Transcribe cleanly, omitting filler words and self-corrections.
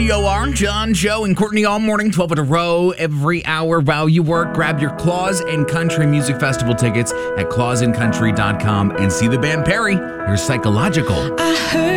WOR, John, Joe, and Courtney all morning, 12 in a row, every hour while you work. Grab your Claus and Country Music Festival tickets at clausandcountry.com and see the band Perry. You're psychological. I heard